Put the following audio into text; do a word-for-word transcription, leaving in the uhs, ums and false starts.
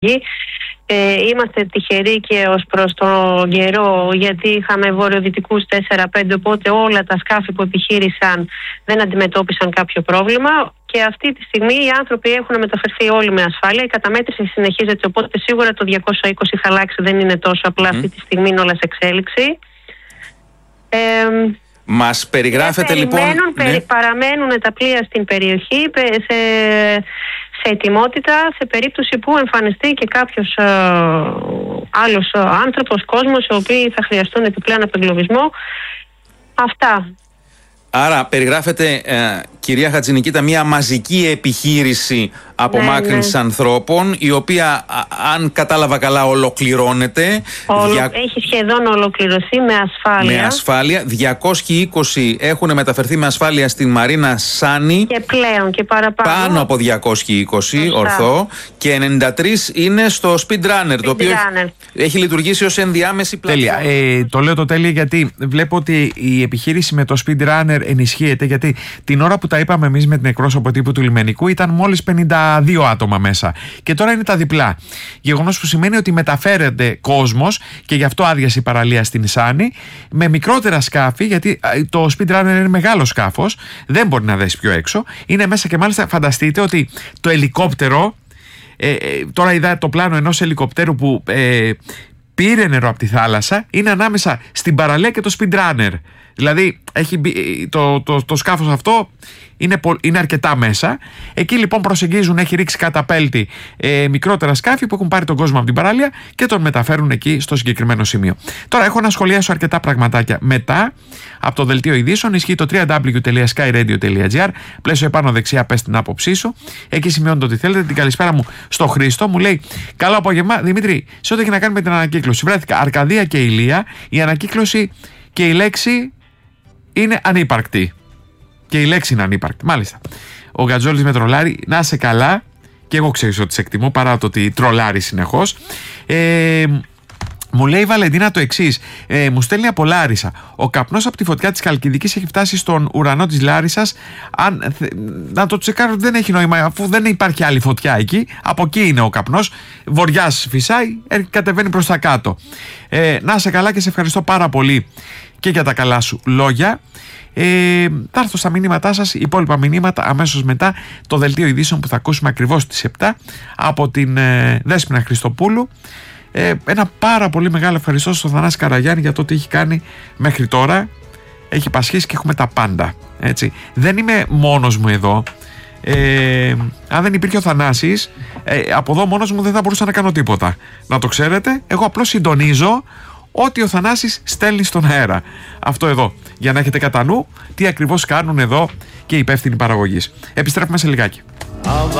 Ε, είμαστε τυχεροί και ως προς τον καιρό, γιατί είχαμε βορειοδυτικούς τέσσερα πέντε, οπότε όλα τα σκάφη που επιχείρησαν δεν αντιμετώπισαν κάποιο πρόβλημα και αυτή τη στιγμή οι άνθρωποι έχουν μεταφερθεί όλοι με ασφάλεια. Η καταμέτρηση συνεχίζεται, οπότε σίγουρα το διακόσια είκοσι θα αλλάξει, δεν είναι τόσο απλά mm. αυτή τη στιγμή, είναι όλα σε εξέλιξη. Ε, Μας περιγράφετε λοιπόν... Περι, ναι. Παραμένουν τα πλοία στην περιοχή σε, σε ετοιμότητα σε περίπτωση που εμφανιστεί και κάποιος ε, άλλος άνθρωπος, κόσμος, οι οποίοι θα χρειαστούν επιπλέον απεγκλωβισμό. Αυτά. Άρα περιγράφεται, ε, κυρία Χατζηνικήτα, μια μαζική επιχείρηση απομάκρυνσης ναι, ναι. ανθρώπων, η οποία, α, αν κατάλαβα καλά, ολοκληρώνεται. Ολο... Δια... Έχει σχεδόν ολοκληρωθεί με ασφάλεια. Με ασφάλεια. διακόσιοι είκοσι έχουν μεταφερθεί με ασφάλεια στην Μαρίνα Σάνι. Και πλέον και παραπάνω. Πάνω από διακόσιοι είκοσι, Ωστά. ορθό. Και ενενήντα τρεις είναι στο Speed Runner, Speed το οποίο Runner. έχει λειτουργήσει ως ενδιάμεση πλατφόρμα. Τέλεια. Ε, το λέω το τέλεια γιατί βλέπω ότι η επιχείρηση με το Speed Runner ενισχύεται, γιατί την ώρα που τα είπαμε εμείς με την εκπρόσωπο τύπου του λιμενικού ήταν μόλις πενήντα δύο άτομα μέσα και τώρα είναι τα διπλά, γεγονός που σημαίνει ότι μεταφέρεται κόσμος και γι' αυτό άδειασε η παραλία στην Σάνι με μικρότερα σκάφη, γιατί το Speed Runner είναι μεγάλο σκάφος, δεν μπορεί να δέσει πιο έξω, είναι μέσα και μάλιστα φανταστείτε ότι το ελικόπτερο, ε, τώρα είδα το πλάνο ενός ελικοπτέρου που ε, πήρε νερό από τη θάλασσα, είναι ανάμεσα στην παραλία και το Speed Runner. Δηλαδή έχει, το, το, το σκάφος αυτό είναι, είναι αρκετά μέσα. Εκεί λοιπόν προσεγγίζουν, έχει ρίξει καταπέλτη ε, μικρότερα σκάφη που έχουν πάρει τον κόσμο από την παράλια και τον μεταφέρουν εκεί στο συγκεκριμένο σημείο. Τώρα έχω να σχολιάσω αρκετά πραγματάκια. Μετά από το δελτίο ειδήσεων ισχύει το double-u double-u double-u τελεία sky radio τελεία gr, πλαίσιο επάνω δεξιά, πες την άποψή σου. Εκεί σημειώνετε ό,τι θέλετε. Την καλησπέρα μου στο Χρήστο, μου λέει: καλό απόγευμα, Δημήτρη, σε ό,τι έχει να κάνει με την ανακύκλωση. Βρέθηκα Αρκαδία και Ηλία, η ανακύκλωση και η λέξη είναι ανύπαρκτη. Και η λέξη είναι ανύπαρκτη. Μάλιστα. Ο Γκατζόλης με τρολάρει. Να είσαι καλά. Και εγώ ξέρω ότι σε εκτιμώ παρά το ότι τρολάρει συνεχώς. Ε, μου λέει η Βαλεντίνα το εξής. Ε, μου στέλνει από Λάρισα. Ο καπνός από τη φωτιά της Χαλκιδικής έχει φτάσει στον ουρανό της Λάρισσας. Αν, θε, να το τσεκάρω, δεν έχει νόημα, αφού δεν υπάρχει άλλη φωτιά εκεί. Από εκεί είναι ο καπνός. Βοριάς φυσάει, κατεβαίνει προς τα κάτω. Ε, να είσαι καλά και σε ευχαριστώ πάρα πολύ και για τα καλά σου λόγια. Ε, θα έρθω στα μηνύματά σας, υπόλοιπα μηνύματα αμέσως μετά το δελτίο ειδήσεων που θα ακούσουμε ακριβώς στις επτά από την ε, Δέσποινα Χριστοπούλου. Ε, ένα πάρα πολύ μεγάλο ευχαριστώ στον Θανάση Καραγιάννη για το τι έχει κάνει μέχρι τώρα. Έχει πασχίσει και έχουμε τα πάντα, έτσι. Δεν είμαι μόνος μου εδώ. Ε, αν δεν υπήρχε ο Θανάσης, ε, από εδώ μόνος μου δεν θα μπορούσα να κάνω τίποτα. Να το ξέρετε, εγώ απλώς συντονίζω ό,τι ο Θανάσης στέλνει στον αέρα. Αυτό εδώ, για να έχετε κατά νου τι ακριβώς κάνουν εδώ και οι υπεύθυνοι παραγωγής. Επιστρέφουμε σε λιγάκι.